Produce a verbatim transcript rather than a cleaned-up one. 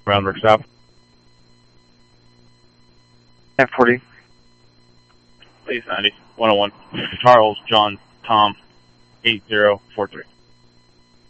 Roundwork South. ten forty. Please ninety, one oh one. Charles, John, Tom, eight zero four three.